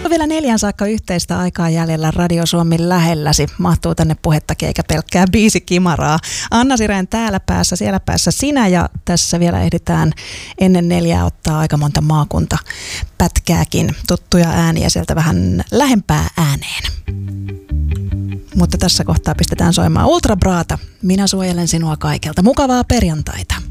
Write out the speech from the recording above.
On vielä 4 saakka yhteistä aikaa jäljellä Radio Suomi lähelläsi. Mahtuu tänne puhettakin eikä pelkkää biisikimaraa. Anna Sirén täällä päässä, siellä päässä sinä ja tässä vielä ehditään ennen 4 ottaa aika monta maakuntapätkääkin. Tuttuja ääniä sieltä vähän lähempää ääneen. Mutta tässä kohtaa pistetään soimaan Ultra Braata. Minä suojelen sinua kaikelta. Mukavaa perjantaita.